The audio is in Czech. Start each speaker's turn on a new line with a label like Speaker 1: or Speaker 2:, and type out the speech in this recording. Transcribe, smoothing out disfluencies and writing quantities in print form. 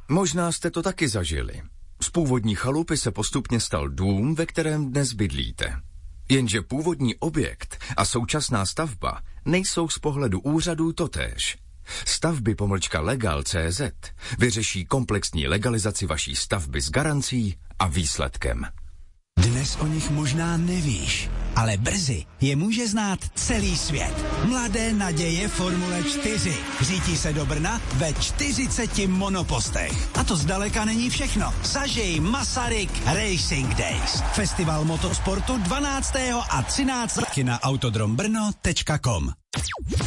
Speaker 1: Možná jste to taky zažili. Z původní chalupy se postupně stal dům, ve kterém dnes bydlíte. Jenže původní objekt a současná stavba nejsou z pohledu úřadů totéž. Stavby-legal.cz vyřeší komplexní legalizaci vaší stavby s garancí a výsledkem.
Speaker 2: Dnes o nich možná nevíš, ale brzy je může znát celý svět. Mladé naděje Formule 4. Řítí se do Brna ve 40 monopostech. A to zdaleka není všechno. Zažij Masaryk Racing Days. Festival motosportu 12. a 13. na autodrombrno.com.